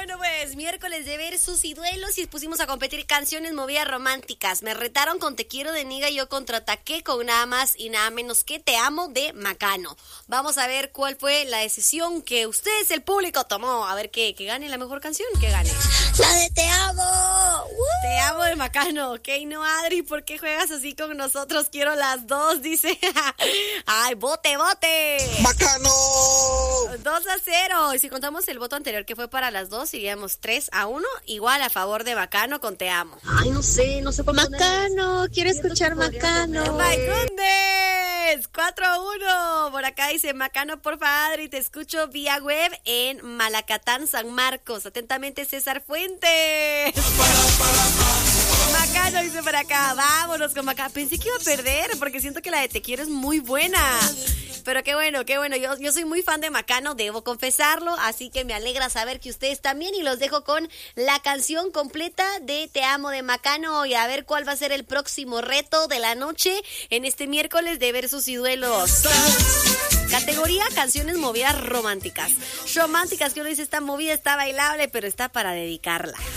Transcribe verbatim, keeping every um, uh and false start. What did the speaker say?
Bueno, pues miércoles de versus y duelos y pusimos a competir canciones movidas románticas. Me retaron con Te Quiero de Niga y yo contraataqué con nada más y nada menos que Te Amo de Macano. Vamos a ver cuál fue la decisión que ustedes, el público, tomó. A ver qué, que gane la mejor canción, que gane. La de Te Amo. ¡Woo! Te Amo de Macano. Ok, no, Adri, ¿por qué juegas así con nosotros? Quiero las dos, dice. Ay, bote, bote. ¡Macano! dos a cero. Y si contamos el voto anterior que fue para las dos, iríamos tres a uno. Igual a favor de Macano con Te Amo. Ay, no sé, no sé por qué. Macano, quiero escuchar Macano. ¡Macundes! cuatro a uno. Por acá dice Macano, porfa, Adri, te escucho vía web en Malacatán, San Marcos. Atentamente, César Fuentes. Macano dice por acá, vámonos con Macano. Pensé que iba a perder porque siento que la de Te Quiero es muy buena. Pero qué bueno, qué bueno. Yo, yo soy muy fan de Macano, debo confesarlo. Así que me alegra saber que ustedes también. Y los dejo con la canción completa de Te Amo de Macano. Y a ver cuál va a ser el próximo reto de la noche en este miércoles de Versus y Duelos. Categoría canciones movidas románticas. Románticas que uno dice, esta movida está bailable, pero está para dedicarla.